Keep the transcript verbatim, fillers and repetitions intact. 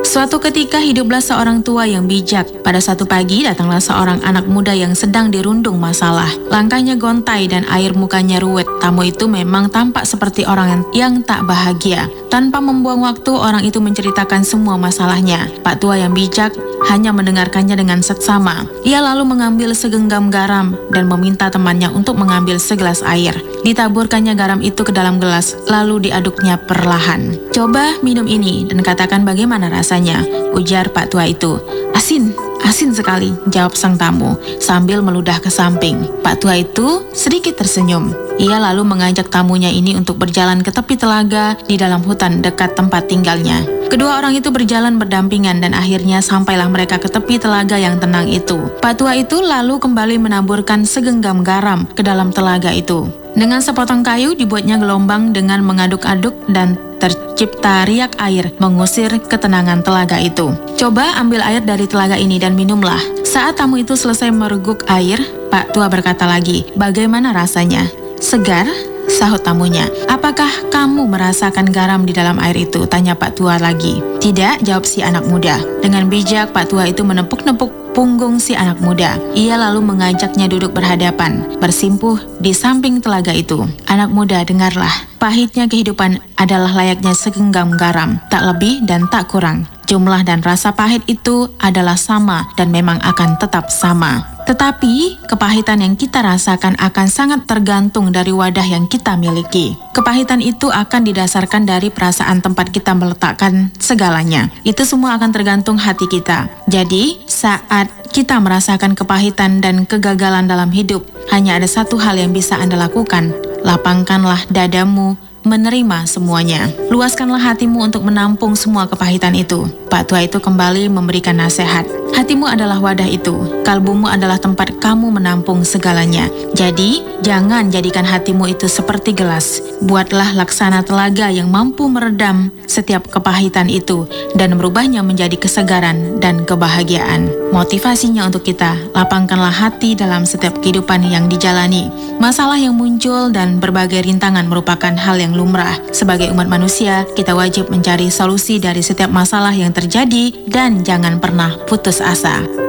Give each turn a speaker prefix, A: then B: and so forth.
A: Suatu ketika hiduplah seorang tua yang bijak. Pada satu pagi datanglah seorang anak muda yang sedang dirundung masalah. Langkahnya gontai dan air mukanya ruwet. Tamu itu memang tampak seperti orang yang, yang tak bahagia. Tanpa membuang waktu, orang itu menceritakan semua masalahnya. Pak tua yang bijak hanya mendengarkannya dengan seksama. Ia lalu mengambil segenggam garam dan meminta temannya untuk mengambil segelas air. Ditaburkannya garam itu ke dalam gelas, lalu diaduknya perlahan. "Coba minum ini dan katakan bagaimana rasanya," ujar Pak tua itu. "Asin, asin sekali," jawab sang tamu sambil meludah ke samping. Pak tua itu sedikit tersenyum. Ia lalu mengajak tamunya ini untuk berjalan ke tepi telaga di dalam hutan dekat tempat tinggalnya. Kedua orang itu berjalan berdampingan dan akhirnya sampailah mereka ke tepi telaga yang tenang itu. Pak tua itu lalu kembali menaburkan segenggam garam ke dalam telaga itu. Dengan sepotong kayu dibuatnya gelombang dengan mengaduk-aduk dan tercipta riak air mengusir ketenangan telaga itu. "Coba ambil air dari telaga ini dan minumlah." Saat tamu itu selesai mereguk air, Pak tua berkata lagi, "Bagaimana rasanya?" "Segar," sahut tamunya. "Apakah kamu merasakan garam di dalam air itu?" tanya Pak tua lagi. "Tidak," jawab si anak muda. Dengan bijak, Pak tua itu menepuk-nepuk punggung si anak muda. Ia lalu mengajaknya duduk berhadapan, bersimpuh di samping telaga itu. "Anak muda, dengarlah. Pahitnya kehidupan adalah layaknya segenggam garam, tak lebih dan tak kurang. Jumlah dan rasa pahit itu adalah sama dan memang akan tetap sama. Tetapi kepahitan yang kita rasakan akan sangat tergantung dari wadah yang kita miliki. Kepahitan itu akan didasarkan dari perasaan tempat kita meletakkan segalanya. Itu semua akan tergantung hati kita. Jadi, saat kita merasakan kepahitan dan kegagalan dalam hidup, hanya ada satu hal yang bisa Anda lakukan. Lapangkanlah dadamu menerima semuanya. Luaskanlah hatimu untuk menampung semua kepahitan itu." Pak tua itu kembali memberikan nasihat. "Hatimu adalah wadah itu. Kalbumu adalah tempat kamu menampung segalanya. Jadi, jangan jadikan hatimu itu seperti gelas. Buatlah laksana telaga yang mampu meredam setiap kepahitan itu dan merubahnya menjadi kesegaran dan kebahagiaan." Motivasinya untuk kita, lapangkanlah hati dalam setiap kehidupan yang dijalani. Masalah yang muncul dan berbagai rintangan merupakan hal yang lumrah. Sebagai umat manusia, kita wajib mencari solusi dari setiap masalah yang terjadi dan jangan pernah putus asa.